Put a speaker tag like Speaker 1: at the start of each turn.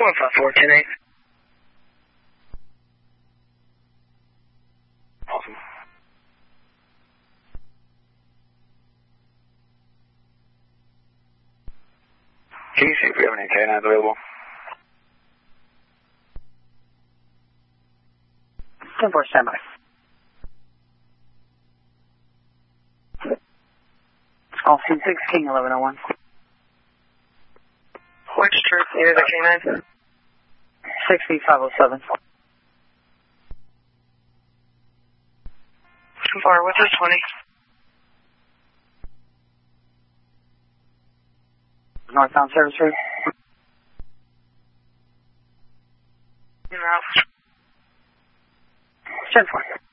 Speaker 1: 154, 10-8. Awesome. Can you see if we have any K9s available?
Speaker 2: 10-4, standby. Austin 6, King 1101.
Speaker 1: Which troop needed a K9?
Speaker 2: 6507.
Speaker 1: 4, what's this 20?
Speaker 2: Northbound service route.
Speaker 1: In route.
Speaker 2: 10-4.